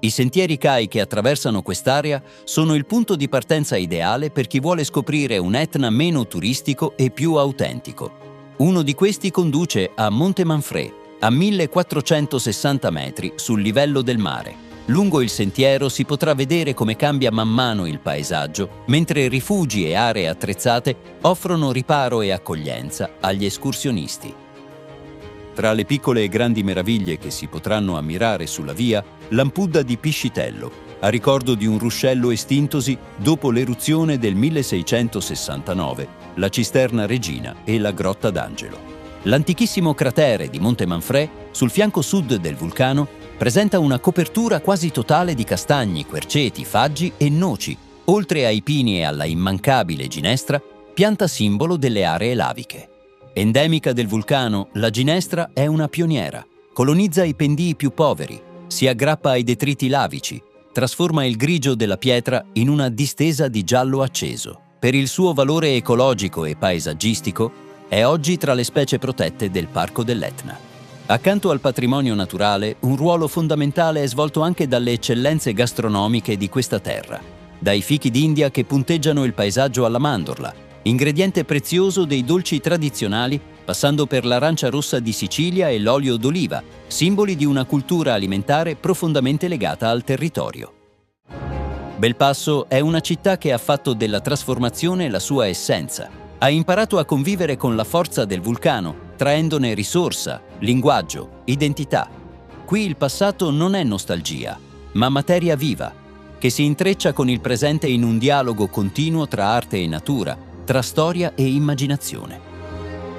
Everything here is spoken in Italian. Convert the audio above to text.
I sentieri CAI che attraversano quest'area sono il punto di partenza ideale per chi vuole scoprire un Etna meno turistico e più autentico. Uno di questi conduce a Monte Manfrè, a 1460 metri sul livello del mare. Lungo il sentiero si potrà vedere come cambia man mano il paesaggio, mentre rifugi e aree attrezzate offrono riparo e accoglienza agli escursionisti. Tra le piccole e grandi meraviglie che si potranno ammirare sulla via, l'Ampudda di Piscitello, a ricordo di un ruscello estintosi dopo l'eruzione del 1669, la Cisterna Regina e la Grotta d'Angelo. L'antichissimo cratere di Monte Manfrè, sul fianco sud del vulcano, presenta una copertura quasi totale di castagni, querceti, faggi e noci, oltre ai pini e alla immancabile ginestra, pianta simbolo delle aree laviche. Endemica del vulcano, la ginestra è una pioniera. Colonizza i pendii più poveri, si aggrappa ai detriti lavici, trasforma il grigio della pietra in una distesa di giallo acceso. Per il suo valore ecologico e paesaggistico, è oggi tra le specie protette del Parco dell'Etna. Accanto al patrimonio naturale, un ruolo fondamentale è svolto anche dalle eccellenze gastronomiche di questa terra, dai fichi d'India che punteggiano il paesaggio alla mandorla, ingrediente prezioso dei dolci tradizionali, passando per l'arancia rossa di Sicilia e l'olio d'oliva, simboli di una cultura alimentare profondamente legata al territorio. Belpasso è una città che ha fatto della trasformazione la sua essenza. Ha imparato a convivere con la forza del vulcano, traendone risorsa, linguaggio, identità. Qui il passato non è nostalgia, ma materia viva, che si intreccia con il presente in un dialogo continuo tra arte e natura, tra storia e immaginazione.